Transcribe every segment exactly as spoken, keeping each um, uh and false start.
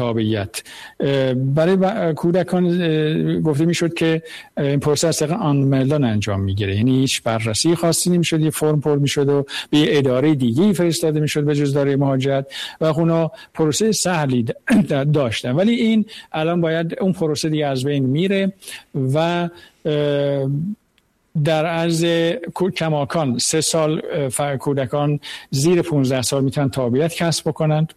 تابعیت. برای کودکان گفته میشد که این پروسه از طریق آنملان انجام میگیره، یعنی هیچ بررسی خاصی نمیشد، یه فرم پر میشد و به اداره دیگه‌ای فرستاده میشد به جز داره مهاجرت و اونا پروسه سهلی داشتن. ولی این الان باید اون پروسه دیگه از بین میره و در عرض کماکان سه سال کودکان زیر پونزده سال میتونن تابعیت کسب بکنند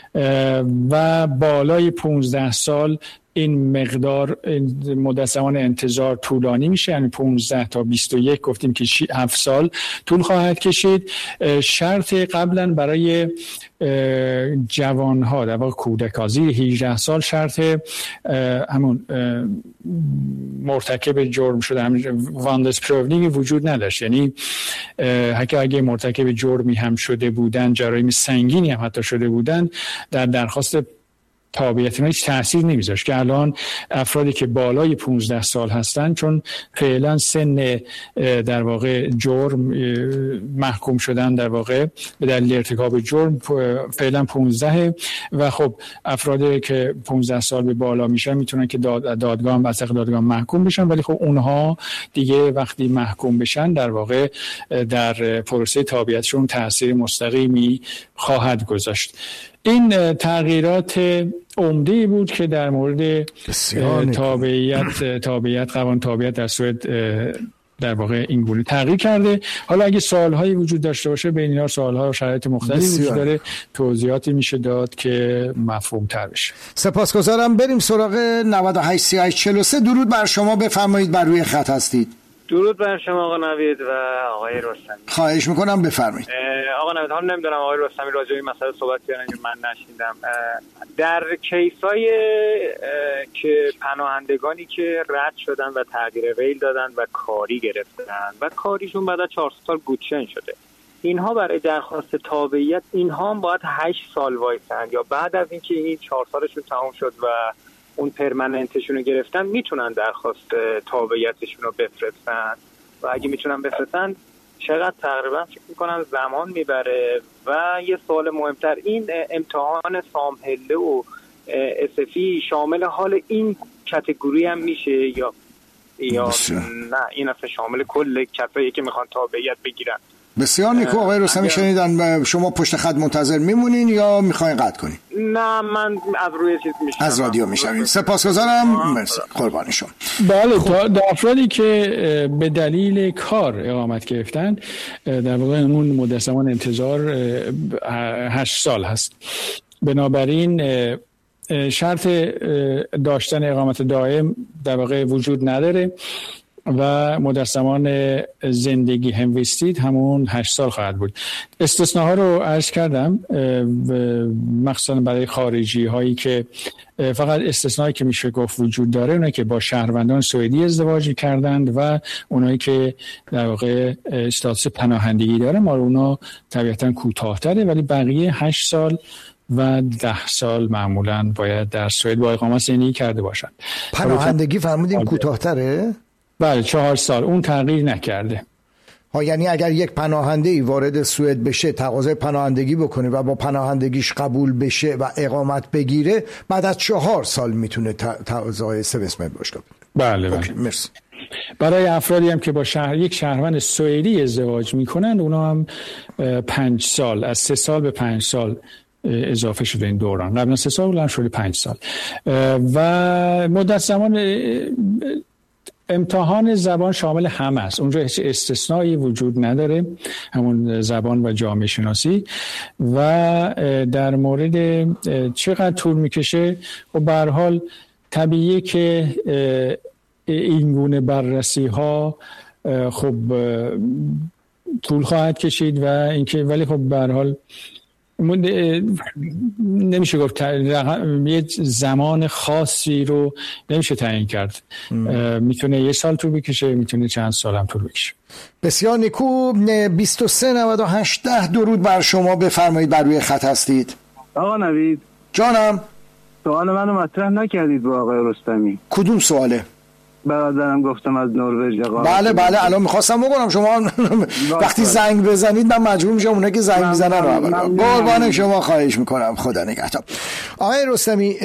و بالای پونزده سال این مقدار این مدت زمان انتظار طولانی میشه، یعنی پانزده تا بیست و یک گفتیم که هفت سال طول خواهد کشید. شرط قبلا برای جوانها در واقع کودکان زیر هجده سال شرط همون مرتکب جرم شده همون واندس پروونینگ وجود نداشت، یعنی حتی اگه مرتکب جرمی هم شده بودن، جرایم سنگینی هم حتی شده بودن، در درخواست تابعیت هیچ تأثیر نمیذاشت که الان افرادی که بالای پانزده سال هستن چون فعلا سن در واقع جرم محکوم شدن در واقع به دلیل ارتکاب جرم فعلا پانزده و خب افرادی که پانزده سال به بالا میشن میتونن که داد دادگاه و دادگاه محکوم بشن، ولی خب اونها دیگه وقتی محکوم بشن در واقع در پروسه تابعیتشون تأثیر مستقیمی خواهد گذاشت. این تغییرات عمده بود که در مورد تابعیت تابعیت قوانین تابعیت در سوئد در واقع این گونه تغییر کرده. حالا اگه سوال‌هایی وجود داشته باشه بین اینا سوال‌ها و شرایط مختلفی وجود داره، توضیحاتی میشه داد که مفهوم‌تر بشه. سپاسگزارم. بریم سراغ نود و هشت سی و هشت چهل و سه. درود بر شما، بفرمایید، بر روی خط هستید. درود بر شما آقا نوید و آقای رستمی. خواهش میکنم بفرمایید. آقا نوید، حالا نمیدونم آقای رستمی راجع به این مسئله صحبت کردن یا من نشیدم. در کیسای که پناهندگانی که رد شدن و تغییر ریل دادن و کاری گرفتن و کاریشون بعد از چهار سال گوچن شده، اینها برای درخواست تابعیت اینها هم باید هشت سال وایسن یا بعد از اینکه این چهار سالشون تمام شد و اون پرمننتشون رو گرفتن میتونن درخواست تابعیتشون رو بفرستن و اگه میتونن بفرستن چقدر تقریبا فکر میکنم زمان میبره؟ و یه سوال مهمتر، این امتحان سامهله و اسفی شامل حال این کاتگوری هم میشه یا یا نه این اصلا شامل کل کسایی که میخوان تابعیت بگیرن؟ بسیار نیکو آقای رستمی، شنیدن. شما پشت خط منتظر میمونین یا میخواین قطع کنین؟ نه من از روی چیز میشنم، از رادیو میشنم. سپاسگزارم، مرسی، قربان شما. بله، تا افرادی که به دلیل کار اقامت گرفتن در واقع اون مدت زمان انتظار هشت سال هست. بنابراین شرط داشتن اقامت دائم در واقع وجود نداره و مدت زمان زندگی همویستید همون هشت سال خواهد بود. استثناها رو عرض کردم، مخصوصا برای خارجی هایی که فقط استثنایی که میشه گفت وجود داره اونایی که با شهروندان سوئدی ازدواج کردند و اونایی که در واقع استاتوس پناهندگی داره، ما اونا طبیعتا کوتاه‌تره، ولی بقیه هشت سال و ده سال معمولا باید در سوئد با اقامت زندگی کرده باشند. پناهندگی فرمودیم کوتاه‌تره؟ بله، چهار سال، اون تغییر نکرده. ها، یعنی اگر یک پناهنده‌ای وارد سوئد بشه، تقاضای پناهندگی بکنه و با پناهندگیش قبول بشه و اقامت بگیره، بعد از چهار سال میتونه تقاضای سوئد باشگاه بده. بله بله، مرسی. برای افرادی هم که با شهر یک شهروند سوئدی ازدواج میکنن، اونا هم پنج سال، از سه سال به پنج سال اضافه شده این دوران. قبلا سه سال الان شده پنج سال. و مدت زمان امتحان زبان شامل همه است، اونجا هیچ استثنایی وجود نداره، همون زبان و جامعه شناسی. و در مورد چقدر طول میکشه، و به هر حال طبیعیه که این گونه بررسی ها خب طول خواهد کشید و اینکه، ولی خب به هر حال نمیشه گفت یه زمان خاصی رو نمیشه تعیین کرد. میتونه یه سال طول بکشه، میتونه چند سال هم طول بکشه. بسیار نیکو. بیست و سه نود و هشت ده. درود بر شما، بفرمایید، بر روی خط هستید. آقا نوید جانم، سوال منو مطرح نکردید با آقای رستمی. کدوم سواله؟ برادرم گفتم از نروژ. بله بله، الان میخواستم بگم شما وقتی زنگ بزنید من مجبور میشم اونایی که زنگ میزنن رو. قربان شما، خواهش میکنم، خدا نگهدار. آقای رستمی،